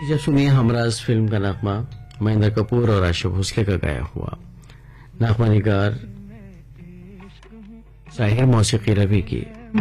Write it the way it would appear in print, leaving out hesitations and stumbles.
जब सुनिए हमराज फिल्म का नगमा महेंद्र कपूर और आशा भोसले का गाया हुआ। नगमा निगार शाहिर मौसीकी रवि की।